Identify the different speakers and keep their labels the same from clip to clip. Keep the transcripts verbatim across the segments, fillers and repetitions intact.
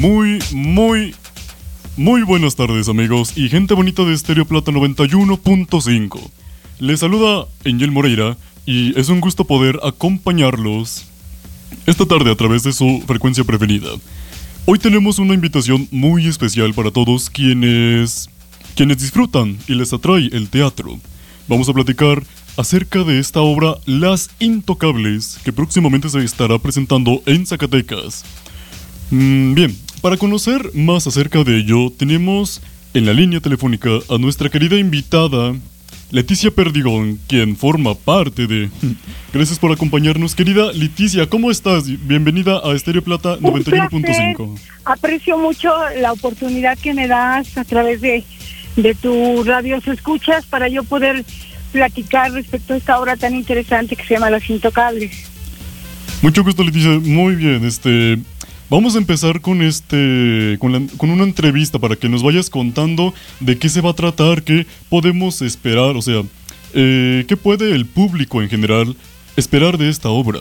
Speaker 1: Muy, muy, muy buenas tardes, amigos y gente bonita de Estéreo Plata noventa y uno punto cinco. Les saluda Angel Moreira y es un gusto poder acompañarlos esta tarde a través de su frecuencia preferida. Hoy tenemos una invitación muy especial para todos quienes, quienes disfrutan y les atrae el teatro. Vamos a platicar acerca de esta obra Las Intocables, que próximamente se estará presentando en Zacatecas. Mm, bien, para conocer más acerca de ello, tenemos en la línea telefónica a nuestra querida invitada, Leticia Perdigón, quien forma parte de... Gracias por acompañarnos, querida Leticia, ¿cómo estás? Bienvenida a Estéreo Plata noventa y uno punto cinco.
Speaker 2: Aprecio mucho la oportunidad que me das a través de, de tu radio se escuchas para yo poder platicar respecto a esta obra tan interesante que se llama Las Intocables.
Speaker 1: Mucho gusto, Leticia. Muy bien, este... Vamos a empezar con este con, la, con una entrevista para que nos vayas contando de qué se va a tratar, qué podemos esperar, o sea, eh, qué puede el público en general esperar de esta obra.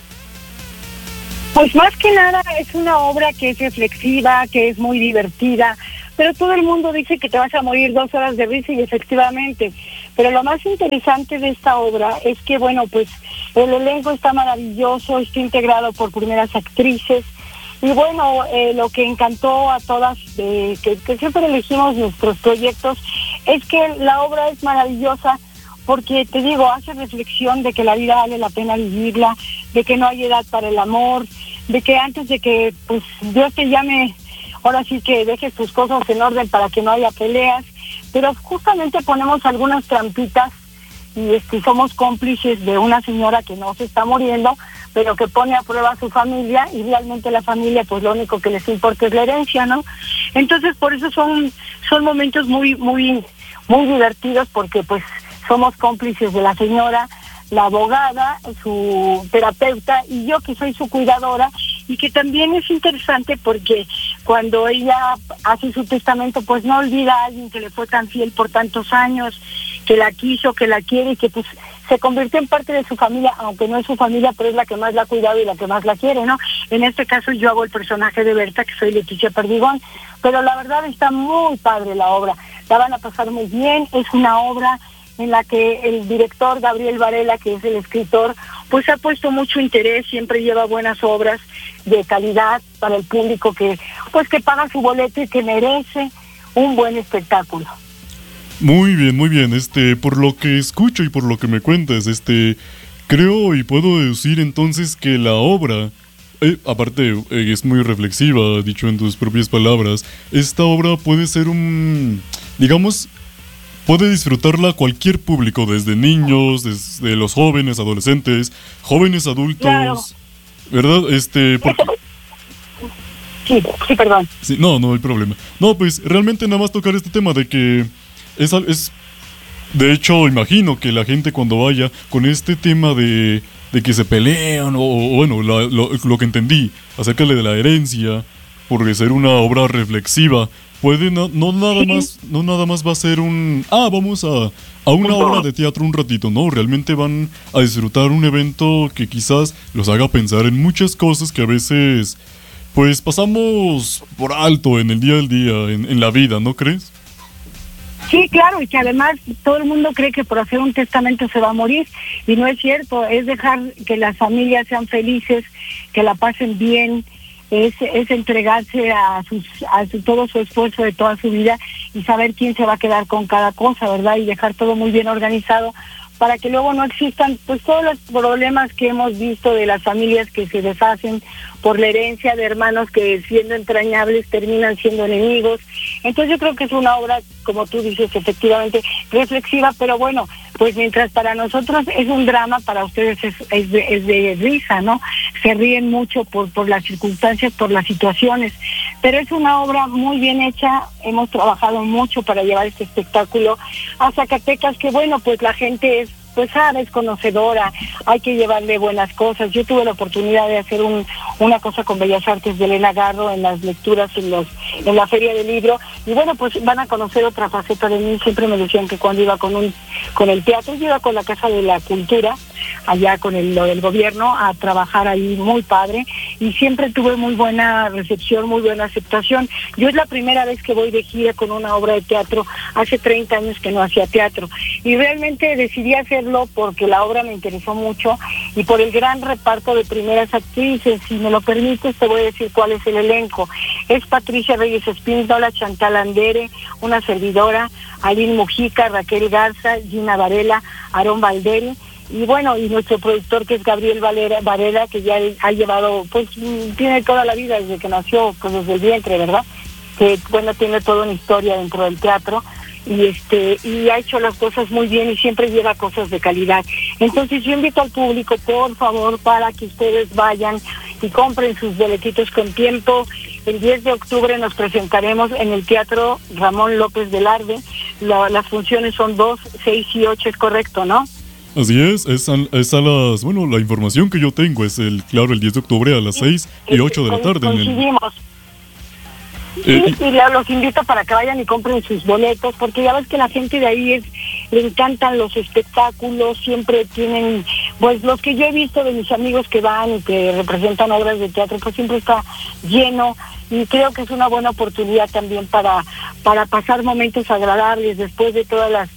Speaker 2: Pues más que nada es una obra que es reflexiva, que es muy divertida, pero todo el mundo dice que te vas a morir dos horas de risa y efectivamente, pero lo más interesante de esta obra es que, bueno, pues el elenco está maravilloso, está integrado por primeras actrices. Y bueno, eh, lo que encantó a todas, eh, que, que siempre elegimos nuestros proyectos, es que la obra es maravillosa porque, te digo, hace reflexión de que la vida vale la pena vivirla, de que no hay edad para el amor, de que antes de que pues Dios te llame, ahora sí que dejes tus cosas en orden para que no haya peleas, pero justamente ponemos algunas trampitas y este, somos cómplices de una señora que no se está muriendo, pero que pone a prueba a su familia y realmente la familia pues lo único que les importa es la herencia, ¿no? Entonces por eso son son momentos muy muy muy divertidos porque pues somos cómplices de la señora, la abogada, su terapeuta y yo que soy su cuidadora y que también es interesante porque cuando ella hace su testamento pues no olvida a alguien que le fue tan fiel por tantos años, que la quiso, que la quiere y que pues se convirtió en parte de su familia, aunque no es su familia, pero es la que más la ha cuidado y la que más la quiere, ¿no? En este caso yo hago el personaje de Berta, que soy Leticia Perdigón, pero la verdad está muy padre la obra, la van a pasar muy bien, es una obra en la que el director Gabriel Varela, que es el escritor, pues ha puesto mucho interés, siempre lleva buenas obras de calidad para el público que, pues que paga su boleto y que merece un buen espectáculo.
Speaker 1: Muy bien, muy bien, este, por lo que escucho y por lo que me cuentas, este, creo y puedo deducir entonces que la obra, eh, aparte eh, es muy reflexiva, dicho en tus propias palabras, esta obra puede ser un, digamos, puede disfrutarla cualquier público, desde niños, desde los jóvenes, adolescentes, jóvenes adultos, claro. ¿Verdad? Este, porque...
Speaker 2: Sí, sí, perdón.
Speaker 1: Sí, no, no hay problema. No, pues realmente nada más tocar este tema de que Es, es, de hecho, imagino que la gente cuando vaya con este tema de, de que se pelean, o, o bueno, la, lo, lo que entendí acerca de la herencia, por ser una obra reflexiva, puede no, no nada más, no nada más va a ser un, ah, vamos a, a una obra de teatro un ratito, no, realmente van a disfrutar un evento que quizás los haga pensar en muchas cosas que a veces, pues, pasamos por alto en el día al día, en, en la vida, ¿no crees?
Speaker 2: Sí, claro, y que además todo el mundo cree que por hacer un testamento se va a morir, y no es cierto, es dejar que las familias sean felices, que la pasen bien, es, es entregarse a, sus, a su, todo su esfuerzo de toda su vida y saber quién se va a quedar con cada cosa, ¿verdad? Y dejar todo muy bien organizado para que luego no existan pues todos los problemas que hemos visto de las familias que se deshacen por la herencia, de hermanos que siendo entrañables terminan siendo enemigos. Entonces yo creo que es una obra, como tú dices, efectivamente reflexiva, pero bueno, pues mientras para nosotros es un drama, para ustedes es, es, de, es de risa, ¿no? Se ríen mucho por, por las circunstancias, por las situaciones, pero es una obra muy bien hecha, hemos trabajado mucho para llevar este espectáculo a Zacatecas, que bueno, pues la gente es pues sabe, es conocedora, hay que llevarle buenas cosas. Yo tuve la oportunidad de hacer un, una cosa con Bellas Artes de Elena Garro en las lecturas en, los, en la Feria del Libro, y bueno, pues van a conocer otra faceta de mí. Siempre me decían que cuando iba con un con el teatro, yo iba con la Casa de la Cultura allá con el, lo del gobierno, a trabajar ahí muy padre, y siempre tuve muy buena recepción, muy buena aceptación. Yo es la primera vez que voy de gira con una obra de teatro, hace treinta años que no hacía teatro, y realmente decidí hacerlo porque la obra me interesó mucho y por el gran reparto de primeras actrices. Si me lo permites, te voy a decir cuál es el elenco. Es Patricia Reyes Espíndola, Chantal Andere, una servidora, Aline Mujica, Raquel Garza, Gina Varela, Aarón Valderi, y bueno, y nuestro productor, que es Gabriel Valera, Varela, que ya ha llevado, pues tiene toda la vida desde que nació, pues desde el vientre, ¿verdad? Que bueno, tiene toda una historia dentro del teatro, y este y ha hecho las cosas muy bien y siempre lleva cosas de calidad. Entonces yo invito al público, por favor, para que ustedes vayan y compren sus boletitos con tiempo. El diez de octubre nos presentaremos en el Teatro Ramón López Velarde. La, las funciones son dos, seis y ocho, es correcto, ¿no?
Speaker 1: Así es, es a, es a las, bueno, la información que yo tengo es el, claro, el diez de octubre a las seis y ocho de la tarde.
Speaker 2: Coincidimos.
Speaker 1: En el...
Speaker 2: Sí, y los invito para que vayan y compren sus boletos, porque ya ves que la gente de ahí es, le encantan los espectáculos, siempre tienen, pues los que yo he visto de mis amigos que van y que representan obras de teatro, pues siempre está lleno, y creo que es una buena oportunidad también para, para pasar momentos agradables después de todas las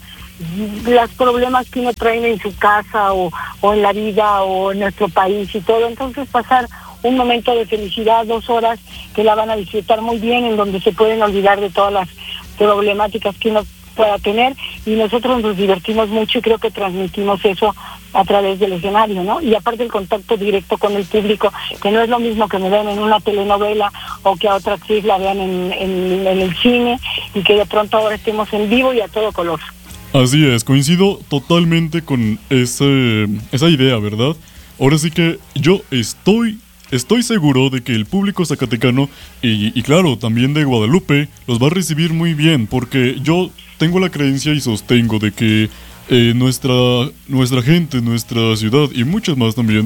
Speaker 2: los problemas que uno trae en su casa o, o en la vida o en nuestro país y todo. Entonces pasar un momento de felicidad, dos horas que la van a disfrutar muy bien, en donde se pueden olvidar de todas las problemáticas que uno pueda tener, y nosotros nos divertimos mucho y creo que transmitimos eso a través del escenario, ¿no? Y aparte el contacto directo con el público, que no es lo mismo que me vean en una telenovela o que a otra actriz la vean en, en, en el cine, y que de pronto ahora estemos en vivo y a todo color.
Speaker 1: Así es, coincido totalmente con ese, esa idea, ¿verdad? Ahora sí que yo estoy, estoy seguro de que el público zacatecano y, y claro, también de Guadalupe, los va a recibir muy bien, porque yo tengo la creencia y sostengo de que eh, nuestra, nuestra gente, nuestra ciudad y muchas más también,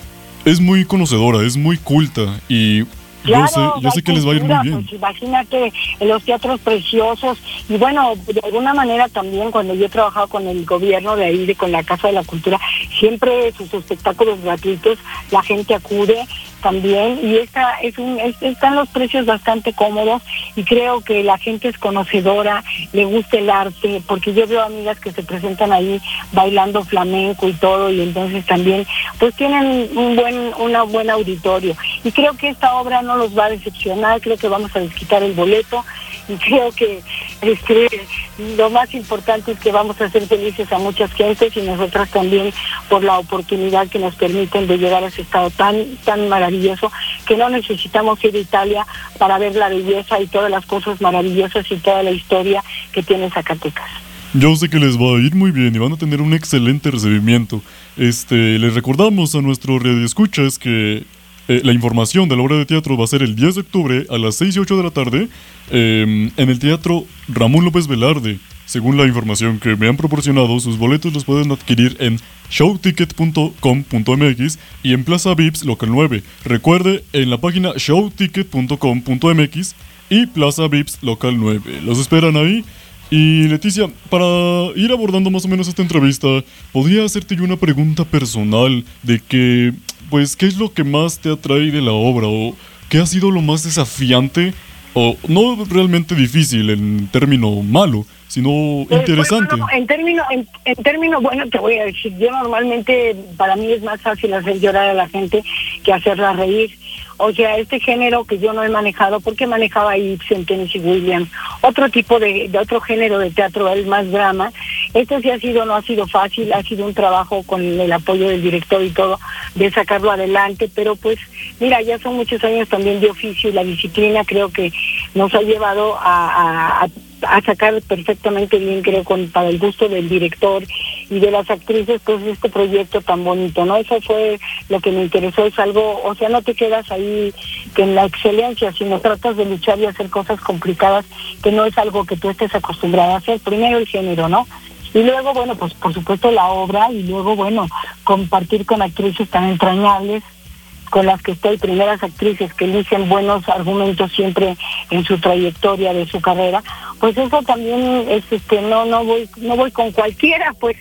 Speaker 1: es muy conocedora, es muy culta, y
Speaker 2: Claro,
Speaker 1: yo sé, yo sé que les va a ir muy bien.
Speaker 2: Pues imagínate en los teatros preciosos, y bueno, de alguna manera también cuando yo he trabajado con el gobierno de ahí, de, con la Casa de la Cultura, siempre sus espectáculos gratuitos, la gente acude también, y esta es un es, están los precios bastante cómodos, y creo que la gente es conocedora, le gusta el arte, porque yo veo amigas que se presentan ahí bailando flamenco y todo, y entonces también pues tienen un buen una buen auditorio, y creo que esta obra no los va a decepcionar. Creo que vamos a desquitar el boleto, y creo que este lo más importante es que vamos a hacer felices a muchas gentes, y nosotras también, por la oportunidad que nos permiten de llegar a ese estado tan tan maravilloso, que no necesitamos ir a Italia para ver la belleza y todas las cosas maravillosas y toda la historia que tiene Zacatecas.
Speaker 1: Yo sé que les va a ir muy bien y van a tener un excelente recibimiento. Este, les recordamos a nuestros radioescuchas que Eh, la información de la obra de teatro va a ser el diez de octubre a las seis y ocho de la tarde eh, en el Teatro Ramón López Velarde. Según la información que me han proporcionado, sus boletos los pueden adquirir en show ticket punto com punto m x y en Plaza Vips Local nueve. Recuerde, en la página show ticket punto com punto m x y Plaza Vips Local nueve. Los esperan ahí. Y Leticia, para ir abordando más o menos esta entrevista, podría hacerte yo una pregunta personal de que, pues, ¿qué es lo que más te atrae de la obra? ¿O qué ha sido lo más desafiante? O no realmente difícil en término malo, sino
Speaker 2: pues,
Speaker 1: interesante.
Speaker 2: Bueno, en términos, en, en término, bueno, te voy a decir, yo normalmente, para mí es más fácil hacer llorar a la gente que hacerla reír. O sea, este género que yo no he manejado, porque manejaba Ibsen, Tennessee Williams, otro tipo de, de otro género de teatro, el más drama. Esto sí ha sido, no ha sido fácil, ha sido un trabajo con el apoyo del director y todo, de sacarlo adelante, pero pues, mira, ya son muchos años también de oficio, y la disciplina creo que nos ha llevado a, a, a sacar perfectamente bien, creo, con, para el gusto del director y de las actrices, pues este proyecto tan bonito, ¿no? Eso fue lo que me interesó, es algo, o sea, no te quedas ahí que en la excelencia, sino tratas de luchar y hacer cosas complicadas, que no es algo que tú estés acostumbrada a hacer. Primero el género, ¿no? Y luego, bueno, pues por supuesto la obra, y luego, bueno, compartir con actrices tan entrañables, con las que estoy, primeras actrices que eligen buenos argumentos siempre en su trayectoria de su carrera, pues eso también es, este, no, no voy, no voy con cualquiera, pues.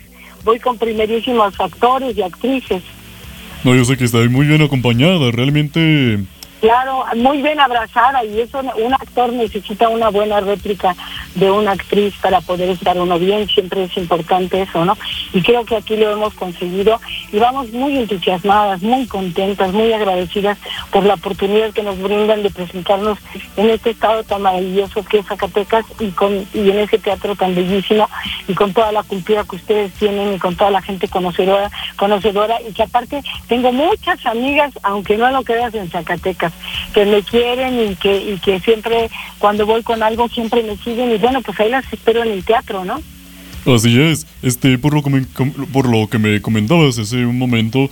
Speaker 2: voy con primerísimos actores y actrices.
Speaker 1: No, yo sé que está muy bien acompañada, realmente.
Speaker 2: Claro, muy bien abrazada, y eso, un actor necesita una buena réplica de una actriz para poder estar uno bien, siempre es importante eso, ¿no? Y creo que aquí lo hemos conseguido y vamos muy entusiasmadas, muy contentas, muy agradecidas por la oportunidad que nos brindan de presentarnos en este estado tan maravilloso que es Zacatecas, y con y en ese teatro tan bellísimo, y con toda la cultura que ustedes tienen y con toda la gente conocedora, conocedora y que aparte tengo muchas amigas, aunque no lo creas, en Zacatecas, que me quieren y que y que siempre cuando voy con algo siempre me siguen, y bueno, pues ahí las espero en el teatro, ¿no?
Speaker 1: Así es, este, por lo que me, por lo que me comentabas hace un momento,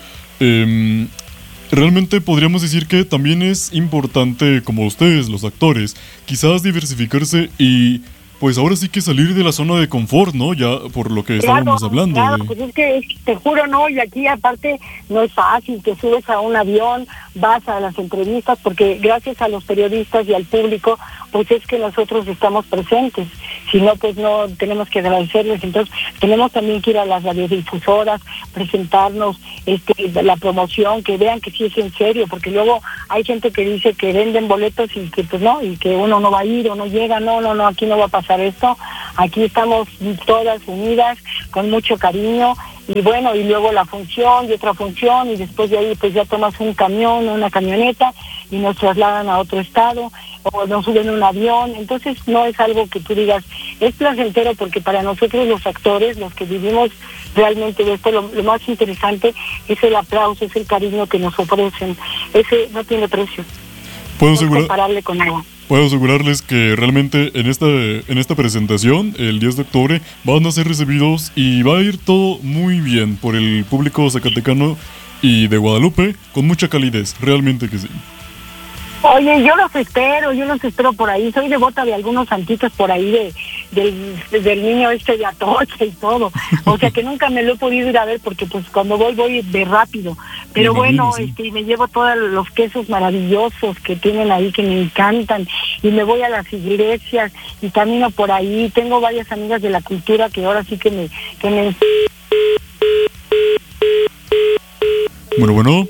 Speaker 1: eh, realmente podríamos decir que también es importante, como ustedes, los actores, quizás diversificarse y pues ahora sí que salir de la zona de confort, ¿no? Ya por lo que
Speaker 2: Claro,
Speaker 1: estábamos hablando.
Speaker 2: claro,
Speaker 1: de...
Speaker 2: pues es que es- te juro, no, y aquí aparte no es fácil, te subes a un avión, vas a las entrevistas, porque gracias a los periodistas y al público, pues es que nosotros estamos presentes, si no, pues no, tenemos que agradecerles. Entonces tenemos también que ir a las radiodifusoras, presentarnos, este, la promoción, que vean que sí es en serio, porque luego hay gente que dice que venden boletos y que pues no, y que uno no va a ir o no llega. No, no, no, aquí no va a pasar esto, aquí estamos todas unidas, con mucho cariño, y bueno, y luego la función y otra función, y después de ahí pues ya tomas un camión, una camioneta, y nos trasladan a otro estado, o nos suben a un avión. Entonces no es algo que tú digas, es placentero, porque para nosotros los actores, los que vivimos realmente de esto, lo, lo más interesante es el aplauso, es el cariño que nos ofrecen, ese no tiene precio,
Speaker 1: Puedo
Speaker 2: no es
Speaker 1: asegurar...
Speaker 2: comparable con nada.
Speaker 1: Puedo asegurarles que realmente en esta, en esta presentación, el diez de octubre, van a ser recibidos y va a ir todo muy bien por el público zacatecano y de Guadalupe, con mucha calidez, realmente que sí.
Speaker 2: Oye, yo los espero, yo los espero por ahí. Soy devota de algunos santitos por ahí, de del, del niño este de Atocha y todo. O sea que nunca me lo he podido ir a ver, porque pues cuando voy, voy de rápido. Pero
Speaker 1: Me imagino,
Speaker 2: bueno,
Speaker 1: sí.
Speaker 2: este, me llevo todos los quesos maravillosos que tienen ahí, que me encantan. Y me voy a las iglesias y camino por ahí. Tengo varias amigas de la cultura que ahora sí que me... Que me...
Speaker 1: Bueno, bueno.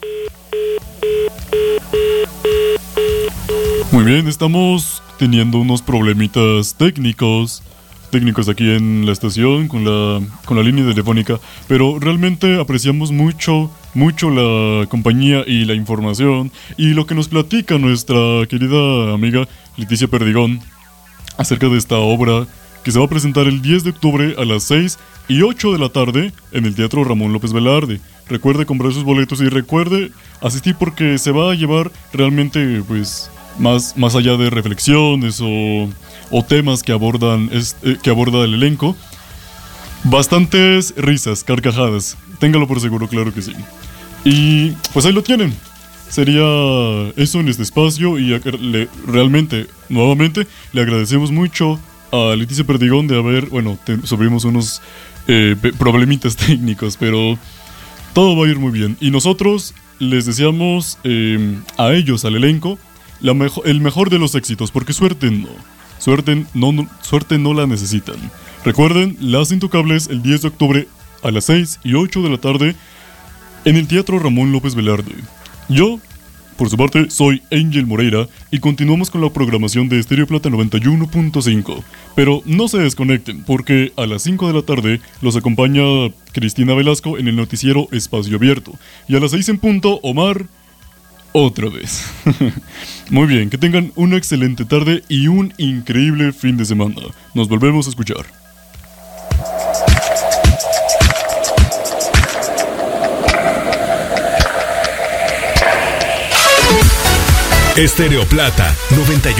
Speaker 1: Muy bien, estamos teniendo unos problemitas técnicos, técnicos aquí en la estación con la, con la línea telefónica, pero realmente apreciamos mucho, mucho la compañía y la información y lo que nos platica nuestra querida amiga Leticia Perdigón acerca de esta obra que se va a presentar el diez de octubre a las seis y ocho de la tarde en el Teatro Ramón López Velarde. Recuerde comprar sus boletos y recuerde asistir, porque se va a llevar realmente pues más, más allá de reflexiones o, o temas que abordan es, eh, que aborda el elenco, bastantes risas, carcajadas. Téngalo por seguro, claro que sí. Y pues ahí lo tienen. Sería eso en este espacio y le, realmente, nuevamente, le agradecemos mucho a Leticia Perdigón de haber, bueno, te, sufrimos unos eh, problemitas técnicos, pero todo va a ir muy bien. Y nosotros les deseamos eh, a ellos, al elenco, la mejo, el mejor de los éxitos, porque suerte no. Suerte no, no, suerte no la necesitan. Recuerden, Las Intocables el diez de octubre a las seis y ocho de la tarde en el Teatro Ramón López Velarde. Yo, por su parte, soy Angel Moreira y continuamos con la programación de Estéreo Plata noventa y uno punto cinco. Pero no se desconecten, porque a las cinco de la tarde los acompaña Cristina Velasco en el noticiero Espacio Abierto. Y a las seis en punto, Omar, otra vez. Muy bien, que tengan una excelente tarde y un increíble fin de semana. Nos volvemos a escuchar.
Speaker 3: Estéreo Plata noventa y